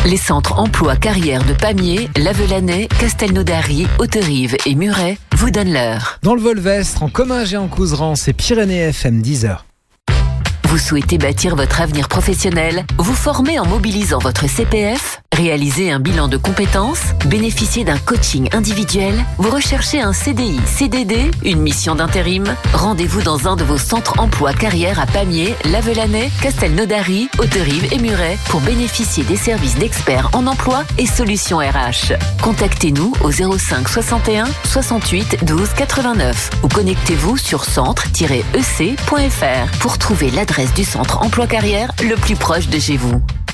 Les centres emploi carrière de Pamiers, Lavelanet, Castelnaudary, Hauterive et Muret vous donnent l'heure. Dans le Volvestre, en Comminges et en Couserans, c'est Pyrénées FM 10h. Vous souhaitez bâtir votre avenir professionnel, vous former en mobilisant votre CPF, réaliser un bilan de compétences, bénéficier d'un coaching individuel, vous recherchez un CDI, CDD, une mission d'intérim? Rendez-vous dans un de vos centres emploi carrière à Pamiers, Lavelanet, Castelnaudary, Hauterive et Muret pour bénéficier des services d'experts en emploi et solutions RH. Contactez-nous au 05 61 68 12 89 ou connectez-vous sur centre-ec.fr pour trouver l'adresse du centre emploi carrière le plus proche de chez vous.